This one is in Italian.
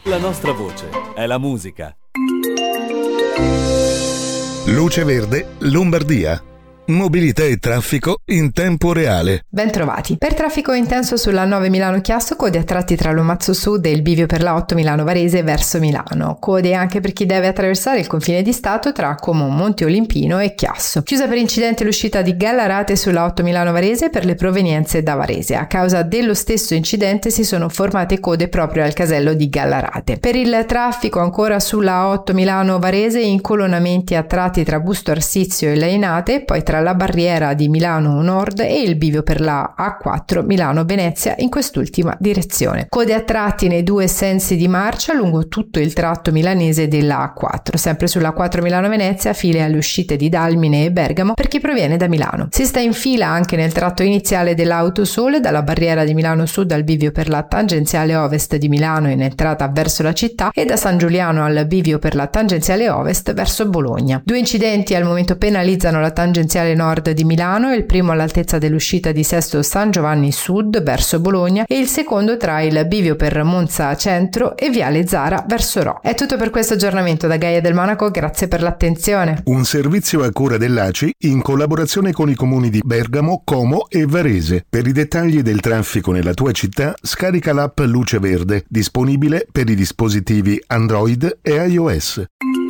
La nostra voce è la musica. Luce Verde, Lombardia. Mobilità e traffico in tempo reale. Bentrovati. Per traffico intenso sulla 9 Milano-Chiasso, code a tratti tra Lomazzo Sud e il bivio per la 8 Milano-Varese verso Milano. Code anche per chi deve attraversare il confine di Stato tra Como, Monte Olimpino e Chiasso. Chiusa per incidente l'uscita di Gallarate sulla 8 Milano-Varese per le provenienze da Varese. A causa dello stesso incidente si sono formate code proprio al casello di Gallarate. Per il traffico ancora sulla 8 Milano-Varese, incolonnamenti a tratti tra Busto Arsizio e Lainate, poi tra la barriera di Milano Nord e il bivio per la A4 Milano-Venezia in quest'ultima direzione. Code a tratti nei due sensi di marcia lungo tutto il tratto milanese della A4. Sempre sulla A4 Milano-Venezia, file alle uscite di Dalmine e Bergamo per chi proviene da Milano. Si sta in fila anche nel tratto iniziale dell'Autosole dalla barriera di Milano Sud al bivio per la tangenziale ovest di Milano in entrata verso la città e da San Giuliano al bivio per la tangenziale ovest verso Bologna. Due incidenti al momento penalizzano la tangenziale nord di Milano, il primo all'altezza dell'uscita di Sesto San Giovanni Sud verso Bologna e il secondo tra il bivio per Monza Centro e Viale Zara verso Rho. È tutto per questo aggiornamento da Gaia del Monaco, grazie per l'attenzione. Un servizio a cura dell'ACI in collaborazione con i comuni di Bergamo, Como e Varese. Per i dettagli del traffico nella tua città, scarica l'app Luce Verde, disponibile per i dispositivi Android e iOS.